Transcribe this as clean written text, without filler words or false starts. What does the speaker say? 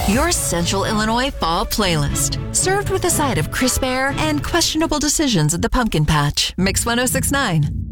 Your Central Illinois Fall Playlist. Served with a side of crisp air and questionable decisions at the Pumpkin Patch. Mix 1069.